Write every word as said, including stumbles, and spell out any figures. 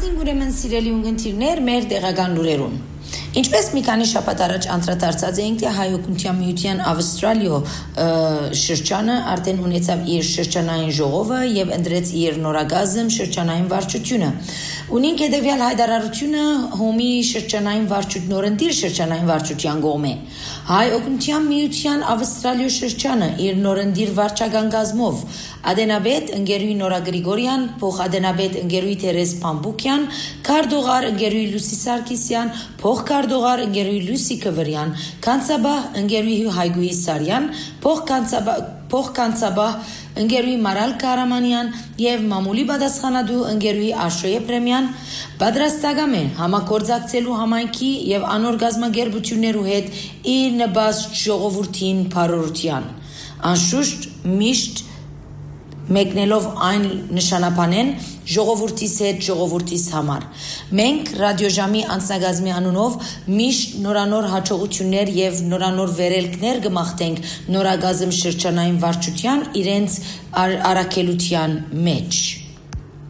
Մասնին ուրեմն սիրելի ունգընտիրներ մեր տեղական լուրերուն Ինչպես մի քանի շաբաթ առաջ անդրադարձած էինք, թե Հայ օգնության միության Ավստրալիո շրջանը արդեն ունեցավ իր շրջանային ժողովը եւ ընտրեց իր նորագազմ շրջանային վարչությունը։ Ունենք հետեւյալ հայտարարությունը Հոմի շրջանային վարչության նորընտիր շրջանային վարչության կողմէ։ Հայ օգնության միության Ավստրալիո շրջանը իր նորընտիր վարչական գազմով Ադենաբեդ ընկերուի Նորա Գրիգորյան, փոխադենաբեդ ընկերուի Թերեզ Պամբուկյան, քարտուղար ընկերուի Լուսի Սարգսյան, փոխքարտուղար ընկերուի Լուսի Կվրյան, կանցաբահ ընկերուի Հայգուհի Սարյան, փոխկանցաբահ փոխկանցաբահ ընկերուի Մարալ Կարամանյան եւ մամուլի պատասխանատու ընկերուի Աշոյ Էփրեմյան պատրաստական է համագործակցելու համայնքի եւ անոր գազագերբություններու հետ իր նպաստ ժողովրդին բարօրության։ Անշուշտ միշտ մեկնելով այն նշանապանեն ժողովրդիս հետ ժողովրդիս համար։ Մենք ռադիոժամի անձնագազմի անունով միշտ նորանոր հաջողություններ եւ նորանոր վերելքներ կմաղթենք նորագազմ շրջանային վարչության իրենց առաքելության մեջ։